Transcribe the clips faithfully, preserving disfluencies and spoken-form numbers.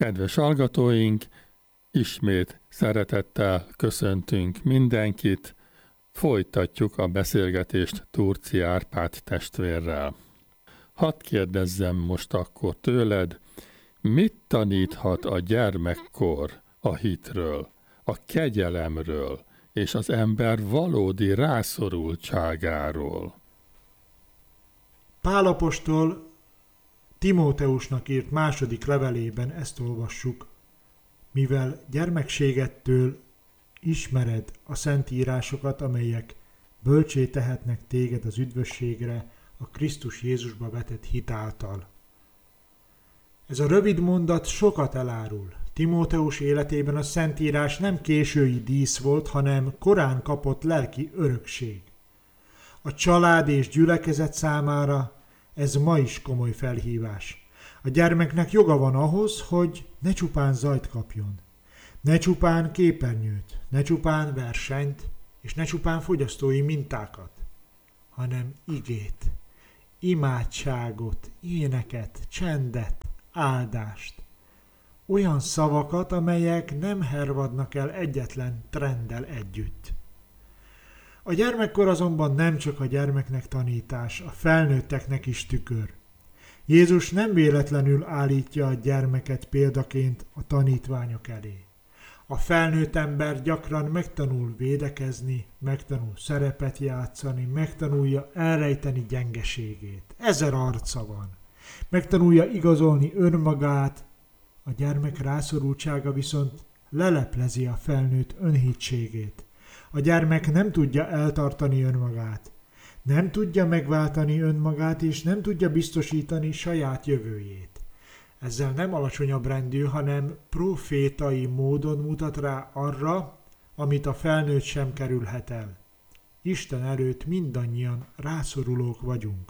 Kedves hallgatóink, ismét szeretettel köszöntünk mindenkit, folytatjuk a beszélgetést Turci Árpád testvérrel. Hadd kérdezzem most akkor tőled, mit taníthat a gyermekkor a hitről, a kegyelemről és az ember valódi rászorultságáról? Pál apostol Timóteusnak írt második levelében ezt olvassuk: mivel gyermekségettől ismered a szentírásokat, amelyek bölcsé tehetnek téged az üdvösségre a Krisztus Jézusba vetett hit által. Ez a rövid mondat sokat elárul. Timóteus életében a szentírás nem késői dísz volt, hanem korán kapott lelki örökség. A család és gyülekezet számára ez ma is komoly felhívás. A gyermeknek joga van ahhoz, hogy ne csupán zajt kapjon, ne csupán képernyőt, ne csupán versenyt, és ne csupán fogyasztói mintákat, hanem igét, imádságot, éneket, csendet, áldást. Olyan szavakat, amelyek nem hervadnak el egyetlen trenddel együtt. A gyermekkor azonban nem csak a gyermeknek tanítás, a felnőtteknek is tükör. Jézus nem véletlenül állítja a gyermeket példaként a tanítványok elé. A felnőtt ember gyakran megtanul védekezni, megtanul szerepet játszani, megtanulja elrejteni gyengeségét. Ezer arca van. Megtanulja igazolni önmagát, a gyermek rászorultsága viszont leleplezi a felnőtt önhitségét. A gyermek nem tudja eltartani önmagát, nem tudja megváltani önmagát, és nem tudja biztosítani saját jövőjét. Ezzel nem alacsonyabb rendű, hanem profétai módon mutat rá arra, amit a felnőtt sem kerülhet el. Isten erőt mindannyian rászorulók vagyunk.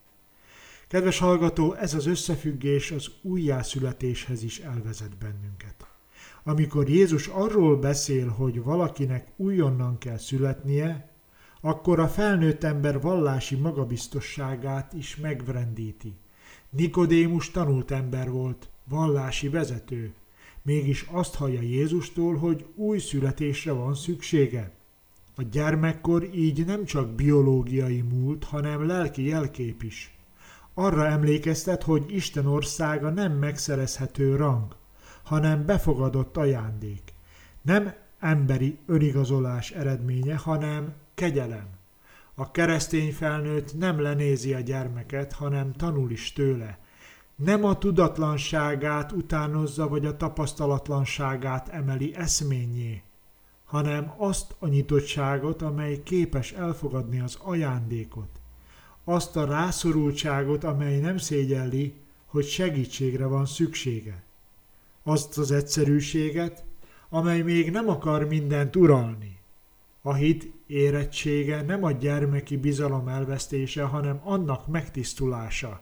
Kedves hallgató, ez az összefüggés az újjászületéshez is elvezet bennünket. Amikor Jézus arról beszél, hogy valakinek újonnan kell születnie, akkor a felnőtt ember vallási magabiztosságát is megrendíti. Nikodémus tanult ember volt, vallási vezető, mégis azt hallja Jézustól, hogy új születésre van szüksége. A gyermekkor így nem csak biológiai múlt, hanem lelki jelkép is. Arra emlékeztet, hogy Isten országa nem megszerezhető rang, hanem befogadott ajándék. Nem emberi önigazolás eredménye, hanem kegyelem. A keresztény felnőtt nem lenézi a gyermeket, hanem tanul is tőle. Nem a tudatlanságát utánozza, vagy a tapasztalatlanságát emeli eszményé, hanem azt a nyitottságot, amely képes elfogadni az ajándékot. Azt a rászorultságot, amely nem szégyelli, hogy segítségre van szüksége. Azt az egyszerűséget, amely még nem akar mindent uralni. A hit érettsége nem a gyermeki bizalom elvesztése, hanem annak megtisztulása.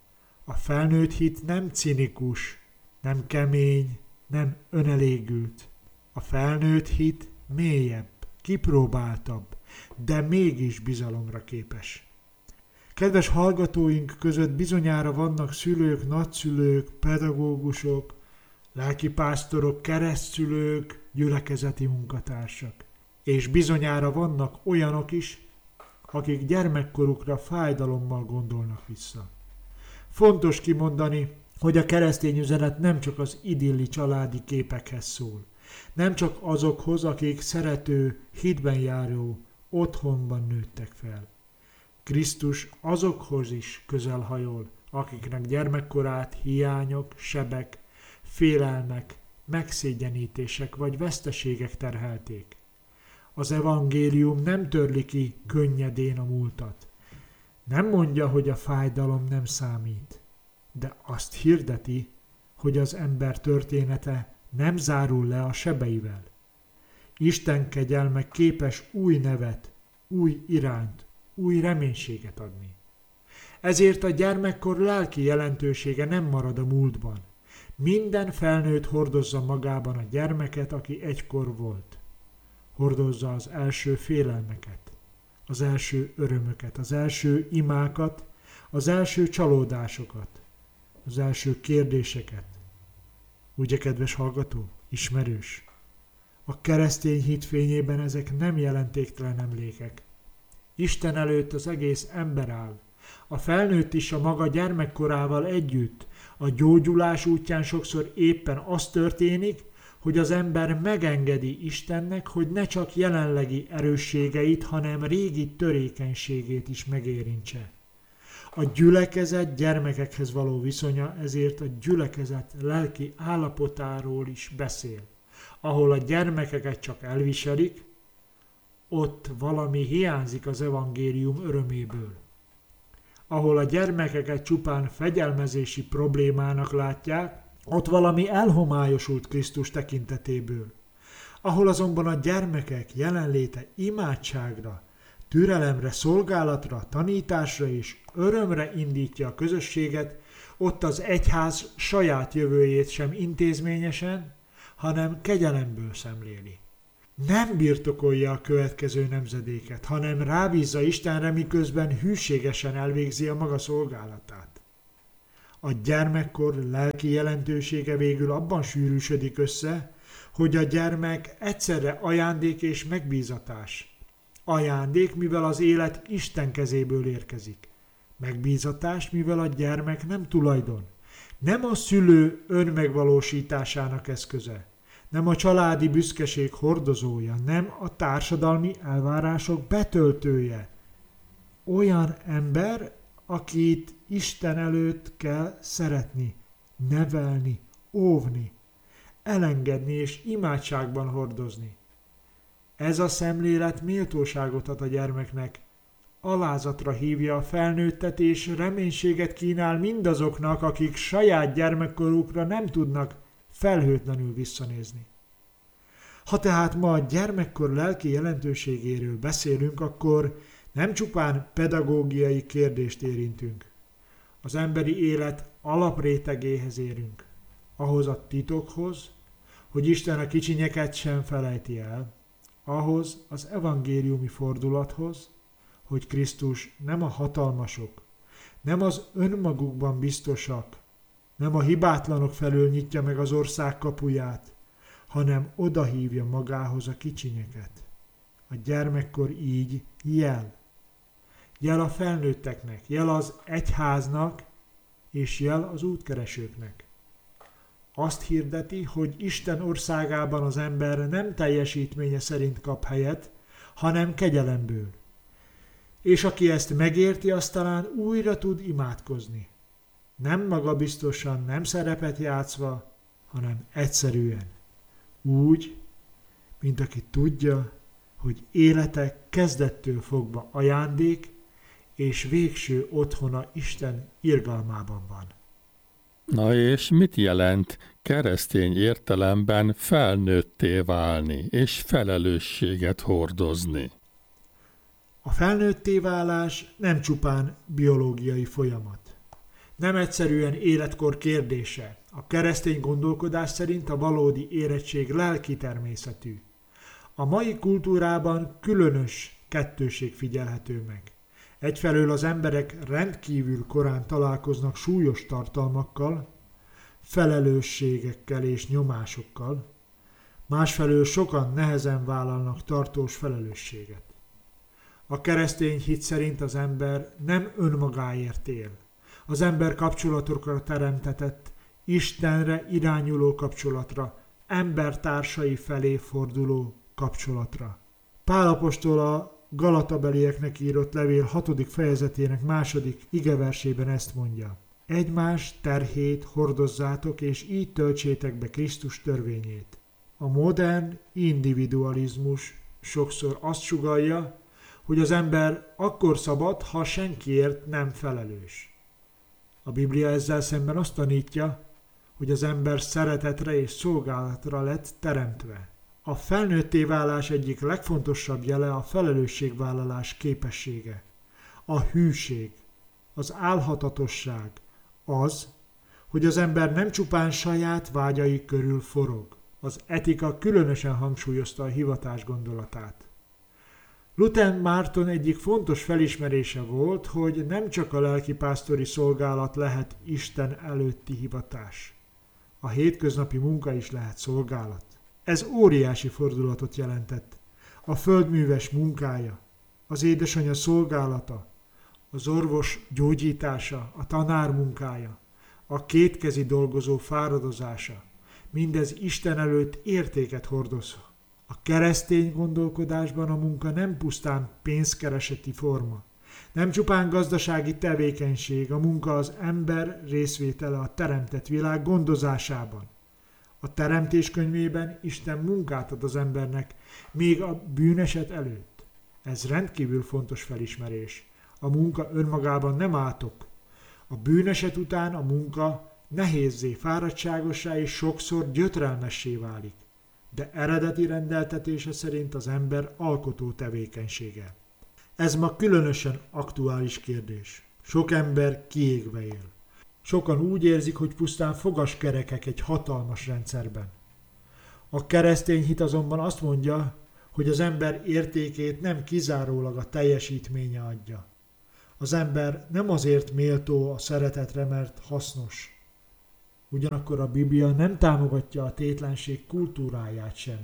A felnőtt hit nem cinikus, nem kemény, nem önelégült. A felnőtt hit mélyebb, kipróbáltabb, de mégis bizalomra képes. Kedves hallgatóink között bizonyára vannak szülők, nagyszülők, pedagógusok, lelkipásztorok, keresztszülők, gyülekezeti munkatársak. És bizonyára vannak olyanok is, akik gyermekkorukra fájdalommal gondolnak vissza. Fontos kimondani, hogy a keresztény üzenet nem csak az idilli családi képekhez szól. Nem csak azokhoz, akik szerető, hitben járó, otthonban nőttek fel. Krisztus azokhoz is közelhajol, akiknek gyermekkorát hiányok, sebek, félelmek, megszégyenítések vagy veszteségek terhelték. Az evangélium nem törli ki könnyedén a múltat. Nem mondja, hogy a fájdalom nem számít, de azt hirdeti, hogy az ember története nem zárul le a sebeivel. Isten kegyelme képes új nevet, új irányt, új reménységet adni. Ezért a gyermekkor lelki jelentősége nem marad a múltban. Minden felnőtt hordozza magában a gyermeket, aki egykor volt. Hordozza az első félelmeket, az első örömöket, az első imákat, az első csalódásokat, az első kérdéseket, Ugye, kedves hallgató? Ismerős? A keresztény hit fényében ezek nem jelentéktelen emlékek. Isten előtt az egész ember áll. A felnőtt is a maga gyermekkorával együtt. A gyógyulás útján sokszor éppen az történik, hogy az ember megengedi Istennek, hogy ne csak jelenlegi erősségeit, hanem régi törékenységét is megérintse. A gyülekezet gyermekekhez való viszonya ezért a gyülekezet lelki állapotáról is beszél. Ahol a gyermekeket csak elviselik, ott valami hiányzik az evangélium öröméből. Ahol a gyermekeket csupán fegyelmezési problémának látják, ott valami elhomályosult Krisztus tekintetéből. Ahol azonban a gyermekek jelenléte imádságra, türelemre, szolgálatra, tanításra és örömre indítja a közösséget, ott az egyház saját jövőjét sem intézményesen, hanem kegyelemből szemléli. Nem birtokolja a következő nemzedéket, hanem rábízza Istenre, miközben hűségesen elvégzi a maga szolgálatát. A gyermekkor lelki jelentősége végül abban sűrűsödik össze, hogy a gyermek egyszerre ajándék és megbízatás. Ajándék, mivel az élet Isten kezéből érkezik. Megbízatás, mivel a gyermek nem tulajdon. Nem a szülő önmegvalósításának eszköze. Nem a családi büszkeség hordozója, nem a társadalmi elvárások betöltője. Olyan ember, akit Isten előtt kell szeretni, nevelni, óvni, elengedni és imádságban hordozni. Ez a szemlélet méltóságot ad a gyermeknek, alázatra hívja a felnőttet és reménységet kínál mindazoknak, akik saját gyermekkorukra nem tudnak felhőtlenül visszanézni. Ha tehát ma a gyermekkor lelki jelentőségéről beszélünk, akkor nem csupán pedagógiai kérdést érintünk. Az emberi élet alaprétegéhez érünk, ahhoz a titokhoz, hogy Isten a kicsinyeket sem felejti el, ahhoz az evangéliumi fordulathoz, hogy Krisztus nem a hatalmasok, nem az önmagukban biztosak, nem a hibátlanok felől nyitja meg az ország kapuját, hanem odahívja magához a kicsinyeket. A gyermekkor így jel. Jel a felnőtteknek, jel az egyháznak, és jel az útkeresőknek. Azt hirdeti, hogy Isten országában az ember nem teljesítménye szerint kap helyet, hanem kegyelemből. És aki ezt megérti, az talán újra tud imádkozni. Nem magabiztosan, nem szerepet játszva, hanem egyszerűen. Úgy, mint aki tudja, hogy élete kezdettől fogva ajándék, és végső otthona Isten irgalmában van. Na és mit jelent keresztény értelemben felnőtté válni és felelősséget hordozni? A felnőtté válás nem csupán biológiai folyamat. Nem egyszerűen életkor kérdése. A keresztény gondolkodás szerint a valódi érettség lelki természetű. A mai kultúrában különös kettőség figyelhető meg. Egyfelől az emberek rendkívül korán találkoznak súlyos tartalmakkal, felelősségekkel és nyomásokkal, másfelől sokan nehezen vállalnak tartós felelősséget. A keresztény hit szerint az ember nem önmagáért él. Az ember kapcsolatokra teremtetett, Istenre irányuló kapcsolatra, embertársai felé forduló kapcsolatra. Pál apostol a Galatabelieknek írott levél hatodik fejezetének második igeversében ezt mondja. Egymás terhét hordozzátok, és így töltsétek be Krisztus törvényét. A modern individualizmus sokszor azt sugallja, hogy az ember akkor szabad, ha senkiért nem felelős. A Biblia ezzel szemben azt tanítja, hogy az ember szeretetre és szolgálatra lett teremtve. A felnőtté válás egyik legfontosabb jele a felelősségvállalás képessége. A hűség, az álhatatosság, az, hogy az ember nem csupán saját vágyai körül forog. Az etika különösen hangsúlyozta a hivatás gondolatát. Luther Márton egyik fontos felismerése volt, hogy nem csak a lelkipásztori szolgálat lehet Isten előtti hivatás. A hétköznapi munka is lehet szolgálat. Ez óriási fordulatot jelentett. A földműves munkája, az édesanyja szolgálata, az orvos gyógyítása, a tanár munkája, a kétkezi dolgozó fáradozása, mindez Isten előtt értéket hordoz. A keresztény gondolkodásban a munka nem pusztán pénzkereseti forma, nem csupán gazdasági tevékenység, a munka az ember részvétele a teremtett világ gondozásában. A teremtés könyvében Isten munkát ad az embernek, még a bűneset előtt. Ez rendkívül fontos felismerés. A munka önmagában nem átok. A bűneset után a munka nehézzé, fáradtságossá és sokszor gyötrelmessé válik. De eredeti rendeltetése szerint az ember alkotó tevékenysége. Ez ma különösen aktuális kérdés. Sok ember kiégve él. Sokan úgy érzik, hogy pusztán fogaskerekek egy hatalmas rendszerben. A keresztény hit azonban azt mondja, hogy az ember értékét nem kizárólag a teljesítménye adja. Az ember nem azért méltó a szeretetre, mert hasznos. Ugyanakkor a Biblia nem támogatja a tétlenség kultúráját sem.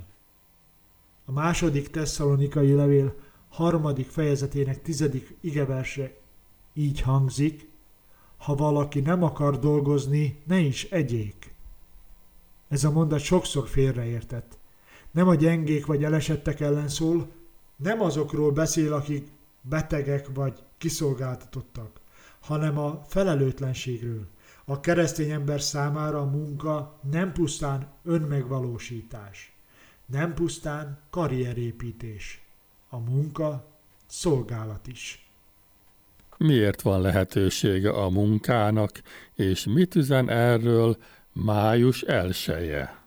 A második Tesszalonikai levél harmadik fejezetének tizedik igeverse így hangzik: ha valaki nem akar dolgozni, ne is egyék. Ez a mondat sokszor félreértett. Nem a gyengék vagy elesettek ellen szól, nem azokról beszél, akik betegek vagy kiszolgáltatottak, hanem a felelőtlenségről. A keresztény ember számára a munka nem pusztán önmegvalósítás, nem pusztán karrierépítés. A munka szolgálat is. Miért van lehetősége a munkának, és mit üzen erről május elseje?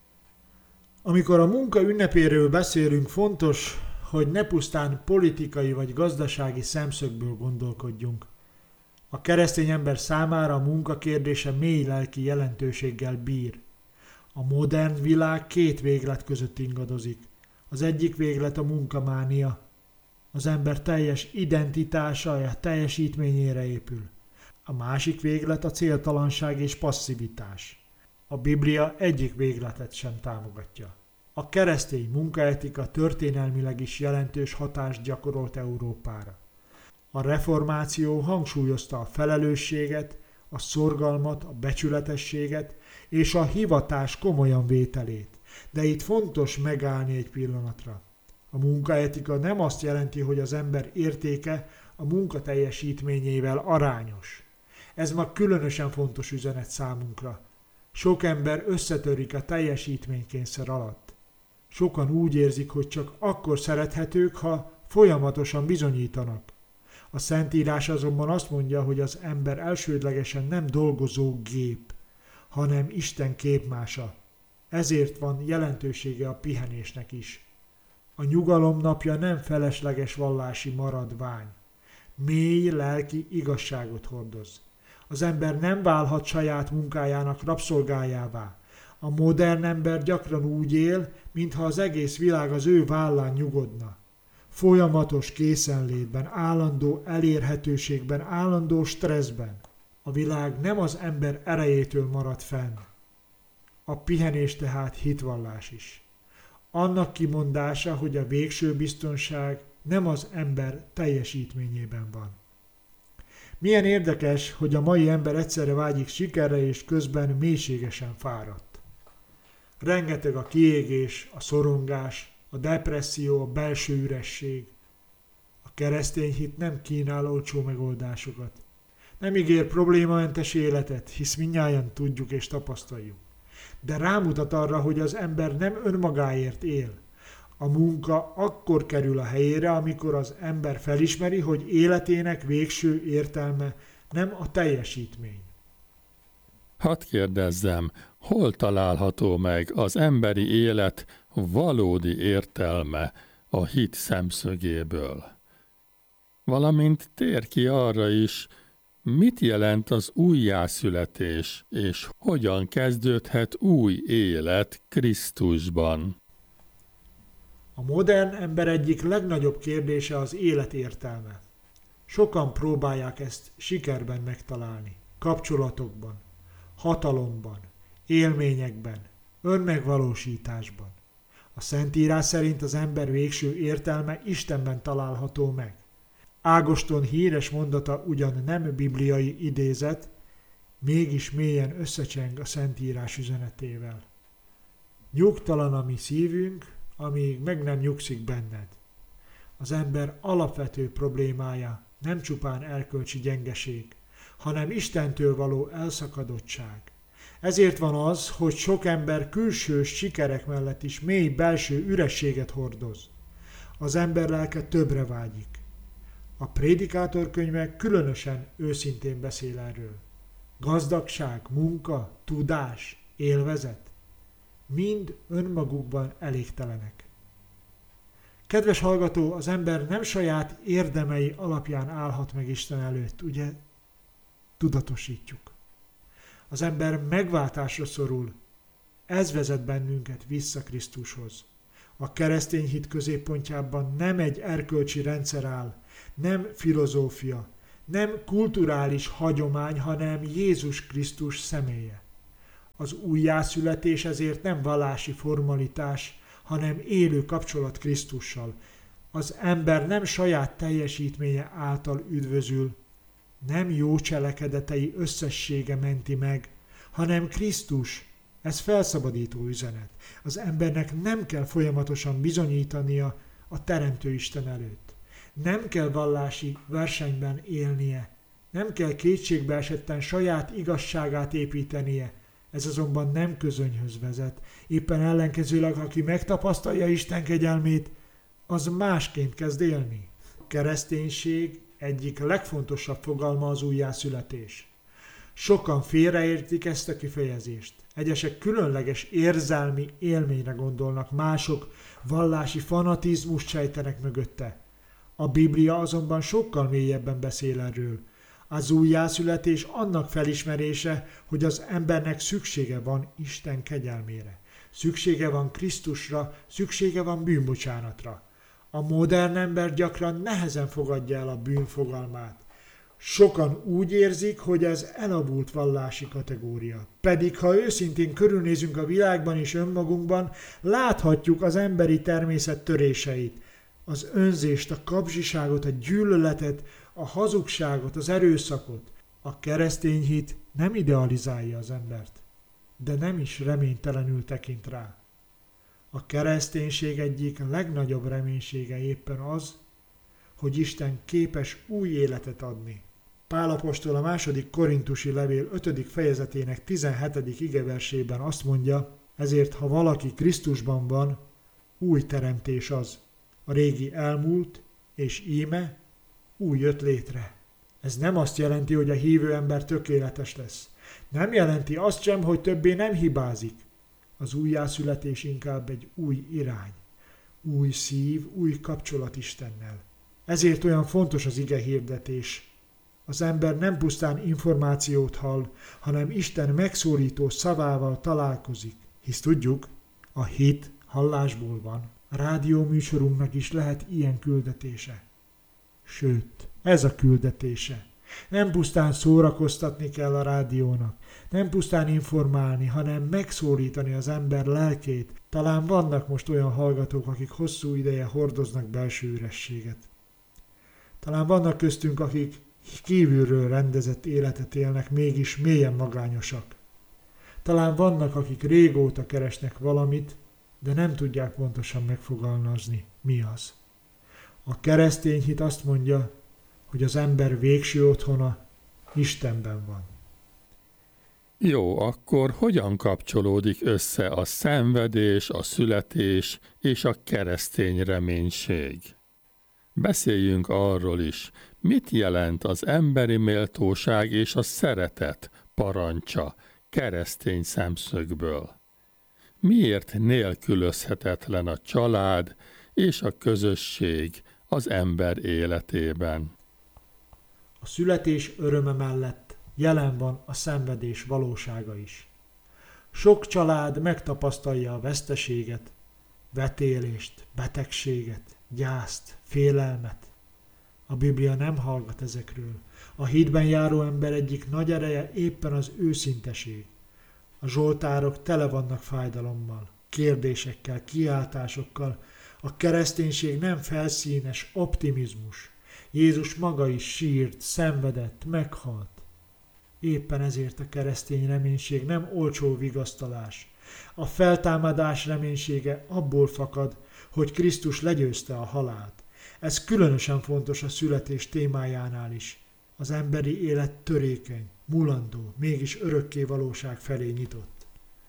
Amikor a munka ünnepéről beszélünk, fontos, hogy ne pusztán politikai vagy gazdasági szemszögből gondolkodjunk. A keresztény ember számára a munka kérdése mély lelki jelentőséggel bír. A modern világ két véglet között ingadozik. Az egyik véglet a munkamánia. Az ember teljes identitása a teljesítményére épül. A másik véglet a céltalanság és passzivitás. A Biblia egyik végletet sem támogatja. A keresztény munkaetika történelmileg is jelentős hatást gyakorolt Európára. A reformáció hangsúlyozta a felelősséget, a szorgalmat, a becsületességet és a hivatás komolyan vételét. De itt fontos megállni egy pillanatra. A munkaetika nem azt jelenti, hogy az ember értéke a munka teljesítményével arányos. Ez ma különösen fontos üzenet számunkra. Sok ember összetörik a teljesítménykényszer alatt. Sokan úgy érzik, hogy csak akkor szerethetők, ha folyamatosan bizonyítanak. A Szentírás azonban azt mondja, hogy az ember elsődlegesen nem dolgozó gép, hanem Isten képmása. Ezért van jelentősége a pihenésnek is. A nyugalom napja nem felesleges vallási maradvány. Mély lelki igazságot hordoz. Az ember nem válhat saját munkájának rabszolgájává. A modern ember gyakran úgy él, mintha az egész világ az ő vállán nyugodna. Folyamatos készenlétben, állandó elérhetőségben, állandó stresszben. A világ nem az ember erejétől marad fenn. A pihenés tehát hitvallás is. Annak kimondása, hogy a végső biztonság nem az ember teljesítményében van. Milyen érdekes, hogy a mai ember egyszerre vágyik sikerre és közben mélységesen fáradt. Rengeteg a kiégés, a szorongás, a depresszió, a belső üresség. A keresztény hit nem kínál olcsó megoldásokat. Nem ígér problémamentes életet, hisz mindnyájan tudjuk és tapasztaljuk. De rámutat arra, hogy az ember nem önmagáért él. A munka akkor kerül a helyére, amikor az ember felismeri, hogy életének végső értelme nem a teljesítmény. Hadd kérdezzem, hol található meg az emberi élet valódi értelme a hit szemszögéből? Valamint tér ki arra is, mit jelent az újjászületés, és hogyan kezdődhet új élet Krisztusban? A modern ember egyik legnagyobb kérdése az élet értelme. Sokan próbálják ezt sikerben megtalálni, kapcsolatokban, hatalomban, élményekben, önmegvalósításban. A Szentírás szerint az ember végső értelme Istenben található meg. Ágoston híres mondata ugyan nem bibliai idézet, mégis mélyen összecseng a Szentírás üzenetével. Nyugtalan a mi szívünk, amíg meg nem nyugszik benned. Az ember alapvető problémája nem csupán erkölcsi gyengeség, hanem Istentől való elszakadottság. Ezért van az, hogy sok ember külső sikerek mellett is mély belső ürességet hordoz. Az ember lelke többre vágyik. A Prédikátor-könyve különösen őszintén beszél erről. Gazdagság, munka, tudás, élvezet mind önmagukban elégtelenek. Kedves hallgató, az ember nem saját érdemei alapján állhat meg Isten előtt, ugye? Tudatosítjuk. Az ember megváltásra szorul. Ez vezet bennünket vissza Krisztushoz. A keresztény hit középpontjában nem egy erkölcsi rendszer áll, nem filozófia, nem kulturális hagyomány, hanem Jézus Krisztus személye. Az újjászületés ezért nem vallási formalitás, hanem élő kapcsolat Krisztussal. Az ember nem saját teljesítménye által üdvözül, nem jó cselekedetei összessége menti meg, hanem Krisztus. Ez felszabadító üzenet. Az embernek nem kell folyamatosan bizonyítania a Teremtő Isten előtt. Nem kell vallási versenyben élnie. Nem kell kétségbe esetten saját igazságát építenie. Ez azonban nem közönyhöz vezet. Éppen ellenkezőleg, aki megtapasztalja Isten kegyelmét, az másként kezd élni. A kereszténység egyik legfontosabb fogalma az újjászületés. Sokan félreértik ezt a kifejezést. Egyesek különleges érzelmi élményre gondolnak, mások vallási fanatizmust sejtenek mögötte. A Biblia azonban sokkal mélyebben beszél erről. Az újjászületés annak felismerése, hogy az embernek szüksége van Isten kegyelmére. Szüksége van Krisztusra, szüksége van bűnbocsánatra. A modern ember gyakran nehezen fogadja el a bűn fogalmát. Sokan úgy érzik, hogy ez elavult vallási kategória. Pedig, ha őszintén körülnézünk a világban és önmagunkban, láthatjuk az emberi természet töréseit, az önzést, a kapzsiságot, a gyűlöletet, a hazugságot, az erőszakot. A keresztény hit nem idealizálja az embert, de nem is reménytelenül tekint rá. A kereszténység egyik legnagyobb reménysége éppen az, hogy Isten képes új életet adni. Pál apostol a második korintusi levél ötödik fejezetének tizenhetedik igeversében azt mondja, ezért ha valaki Krisztusban van, új teremtés az. A régi elmúlt, és íme új jött létre. Ez nem azt jelenti, hogy a hívő ember tökéletes lesz. Nem jelenti azt sem, hogy többé nem hibázik. Az újjászületés inkább egy új irány, új szív, új kapcsolat Istennel. Ezért olyan fontos az ige hirdetés. Az ember nem pusztán információt hall, hanem Isten megszólító szavával találkozik. Hisz tudjuk, a hit hallásból van. A rádióműsorunknak is lehet ilyen küldetése. Sőt, ez a küldetése. Nem pusztán szórakoztatni kell a rádiónak, nem pusztán informálni, hanem megszólítani az ember lelkét. Talán vannak most olyan hallgatók, akik hosszú ideje hordoznak belső ürességet. Talán vannak köztünk, akik kívülről rendezett életet élnek, mégis mélyen magányosak. Talán vannak, akik régóta keresnek valamit, de nem tudják pontosan megfogalmazni, mi az. A keresztény hit azt mondja, hogy az ember végső otthona Istenben van. Jó, akkor hogyan kapcsolódik össze a szenvedés, a születés és a keresztény reménység? Beszéljünk arról is, mit jelent az emberi méltóság és a szeretet parancsa keresztény szemszögből. Miért nélkülözhetetlen a család és a közösség az ember életében? A születés öröme mellett jelen van a szenvedés valósága is. Sok család megtapasztalja a veszteséget, vetélést, betegséget, gyászt, félelmet. A Biblia nem hallgat ezekről. A hitben járó ember egyik nagy ereje éppen az őszinteség. A zsoltárok tele vannak fájdalommal, kérdésekkel, kiáltásokkal. A kereszténység nem felszínes optimizmus. Jézus maga is sírt, szenvedett, meghalt. Éppen ezért a keresztény reménység nem olcsó vigasztalás. A feltámadás reménysége abból fakad, hogy Krisztus legyőzte a halált. Ez különösen fontos a születés témájánál is. Az emberi élet törékeny, mulandó, mégis örökké valóság felé nyitott.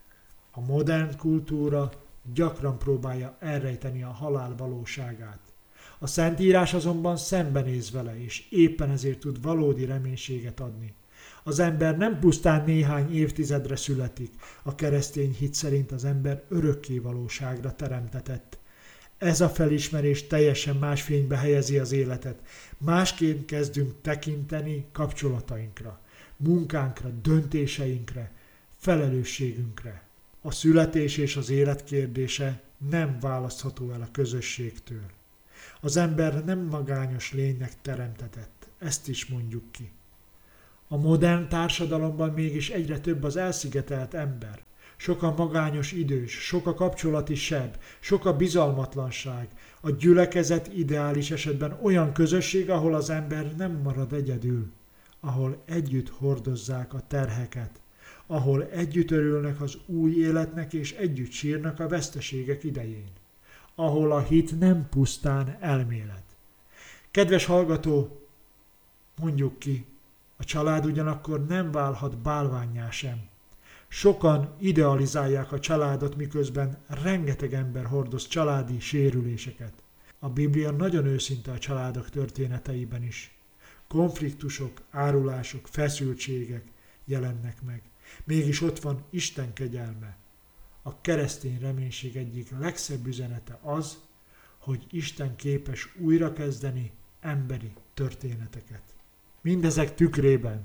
A modern kultúra gyakran próbálja elrejteni a halál valóságát. A Szentírás azonban szembenéz vele, és éppen ezért tud valódi reménységet adni. Az ember nem pusztán néhány évtizedre születik, a keresztény hit szerint az ember örökké valóságra teremtetett. Ez a felismerés teljesen más fénybe helyezi az életet. Másként kezdünk tekinteni kapcsolatainkra, munkánkra, döntéseinkre, felelősségünkre. A születés és az élet kérdése nem választható el a közösségtől. Az ember nem magányos lénynek teremtetett, ezt is mondjuk ki. A modern társadalomban mégis egyre több az elszigetelt ember. Sok a magányos idős, sok a kapcsolati seb, sok a bizalmatlanság. A gyülekezet ideális esetben olyan közösség, ahol az ember nem marad egyedül, ahol együtt hordozzák a terheket, ahol együtt örülnek az új életnek és együtt sírnak a veszteségek idején, ahol a hit nem pusztán elmélet. Kedves hallgató, mondjuk ki, a család ugyanakkor nem válhat bálvánnyá sem. Sokan idealizálják a családot, miközben rengeteg ember hordoz családi sérüléseket. A Biblia nagyon őszinte a családok történeteiben is. Konfliktusok, árulások, feszültségek jelennek meg. Mégis ott van Isten kegyelme. A keresztény reménység egyik legszebb üzenete az, hogy Isten képes újrakezdeni emberi történeteket. Mindezek tükrében,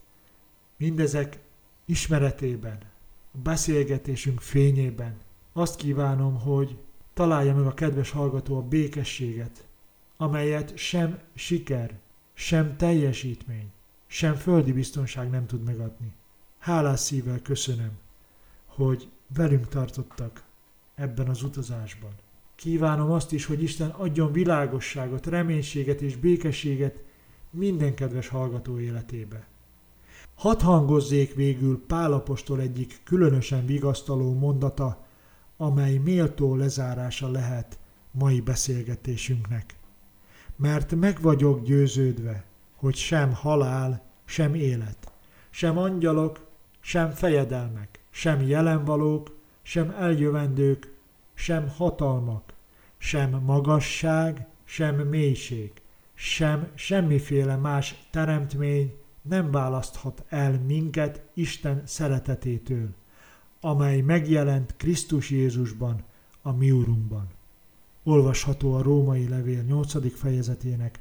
mindezek ismeretében, a beszélgetésünk fényében azt kívánom, hogy találja meg a kedves hallgató a békességet, amelyet sem siker, sem teljesítmény, sem földi biztonság nem tud megadni. Hálás szívvel köszönöm, hogy velünk tartottak ebben az utazásban. Kívánom azt is, hogy Isten adjon világosságot, reménységet és békességet minden kedves hallgató életébe. Hadd hangozzék végül Pál apostol egyik különösen vigasztaló mondata, amely méltó lezárása lehet mai beszélgetésünknek. Mert meg vagyok győződve, hogy sem halál, sem élet, sem angyalok, sem fejedelmek, sem jelenvalók, sem eljövendők, sem hatalmak, sem magasság, sem mélység, sem semmiféle más teremtmény nem választhat el minket Isten szeretetétől, amely megjelent Krisztus Jézusban, a mi Urunkban. Olvasható a Római levél nyolcadik fejezetének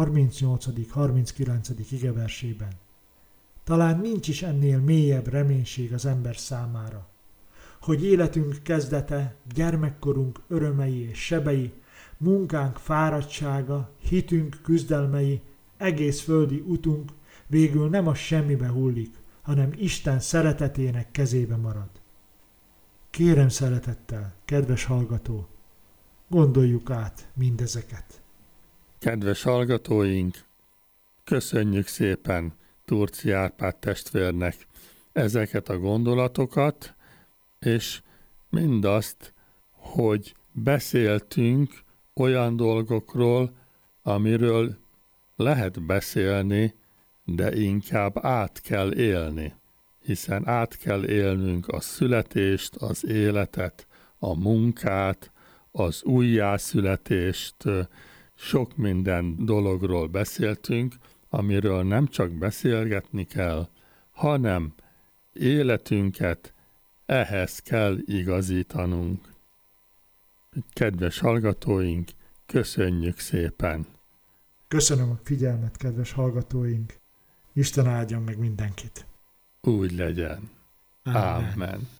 harmincnyolcadik-harminckilencedik igeversében. Talán nincs is ennél mélyebb reménység az ember számára, hogy életünk kezdete, gyermekkorunk örömei és sebei, munkánk fáradtsága, hitünk küzdelmei, egész földi utunk végül nem a semmibe hullik, hanem Isten szeretetének kezébe marad. Kérem szeretettel, kedves hallgató, gondoljuk át mindezeket. Kedves hallgatóink, köszönjük szépen Turci Árpád testvérnek ezeket a gondolatokat, és mindazt, hogy beszéltünk olyan dolgokról, amiről lehet beszélni, de inkább át kell élni, hiszen át kell élnünk a születést, az életet, a munkát, az újjászületést, sok minden dologról beszéltünk, amiről nem csak beszélgetni kell, hanem életünket ehhez kell igazítanunk. Kedves hallgatóink, köszönjük szépen! Köszönöm a figyelmet, kedves hallgatóink! Isten áldjon meg mindenkit! Úgy legyen. Amen. Amen.